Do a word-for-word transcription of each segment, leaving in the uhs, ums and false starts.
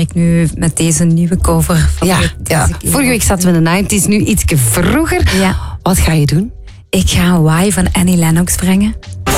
ik nu met deze nieuwe cover van Ja, deze ja. keer. Vorige week zaten we in de negentig, nu iets vroeger. Ja. Wat ga je doen? Ik ga Why van Annie Lennox brengen.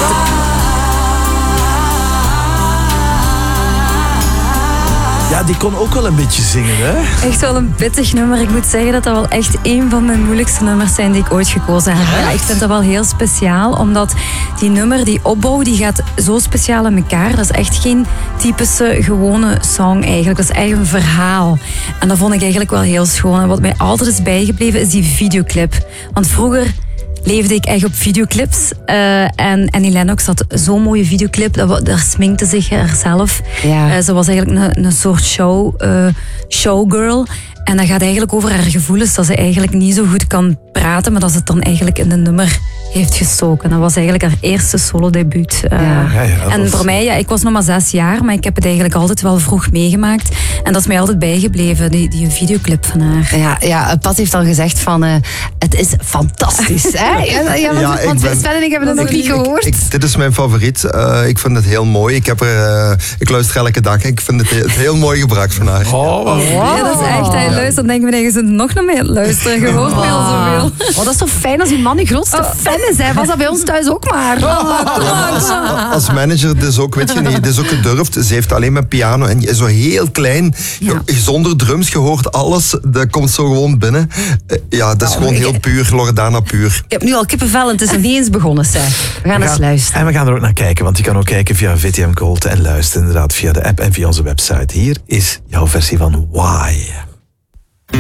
Ja, die kon ook wel een beetje zingen, hè? Echt wel een pittig nummer. Ik moet zeggen dat dat wel echt een van mijn moeilijkste nummers zijn die ik ooit gekozen heb. Ja, ik vind dat wel heel speciaal, omdat die nummer, die opbouw, die gaat zo speciaal in elkaar. Dat is echt geen typische, gewone song eigenlijk. Dat is echt een verhaal. En dat vond ik eigenlijk wel heel schoon. En wat mij altijd is bijgebleven, is die videoclip. Want vroeger leefde ik echt op videoclips. Uh, en Annie Lennox had zo'n mooie videoclip. Dat, daar sminkte zich haarzelf. Ja. Uh, ze was eigenlijk een, een soort show, uh, showgirl. En dat gaat eigenlijk over haar gevoelens. Dat ze eigenlijk niet zo goed kan praten, maar dat ze het dan eigenlijk in een nummer heeft gestoken. Dat was eigenlijk haar eerste solo-debuut. Uh, Ja. Ja, ja, en was... voor mij, ja, ik was nog maar zes jaar, maar ik heb het eigenlijk altijd wel vroeg meegemaakt. En dat is mij altijd bijgebleven, die, die videoclip van haar. Ja, ja, Pat heeft al gezegd van, uh, het is fantastisch. Hè? Ja, ja, want Ja, ik want ben- Sven en ik hebben dat nog niet gehoord. Ik, ik, dit is mijn favoriet. Uh, ik vind het heel mooi. Ik, heb er, uh, ik luister elke dag. Ik vind het, he- het heel mooi gebracht van haar. Oh, wat Ja, dat is echt, hij luistert, dan denken we, nee, je zit nog naar mij luisteren. Je hoort mij al zoveel. Oh, dat is zo fijn als die man je grootste fan is. Hè. Was dat bij ons thuis ook maar. Als manager, dus ook, weet je niet, dus ook gedurfd. Ze heeft alleen maar piano en je is zo heel klein, Ja. je- zonder drums, je hoort alles, dat komt zo gewoon binnen. Uh, ja, dat is gewoon heel puur, Loredana puur. Ik heb nu al kippenvel en het is nog niet eens begonnen. Zeg. We gaan We eens gaan- luisteren. En we gaan er ook naar kijken, want je kan ook kijken via V T M Gold en luisteren inderdaad via de app en via onze website. Hier is jouw versie van Why.